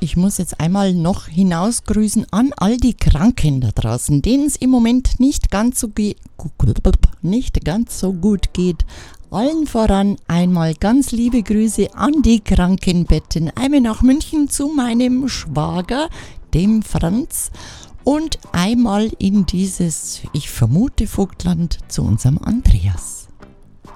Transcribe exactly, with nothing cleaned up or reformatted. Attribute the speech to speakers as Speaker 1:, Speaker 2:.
Speaker 1: ich muss jetzt einmal noch hinausgrüßen an all die Kranken da draußen, denen es im Moment nicht ganz so ge- nicht ganz so gut geht. Allen voran einmal ganz liebe Grüße an die Krankenbetten. Einmal nach München zu meinem Schwager, dem Franz, und einmal in dieses, ich vermute, Vogtland zu unserem Andreas.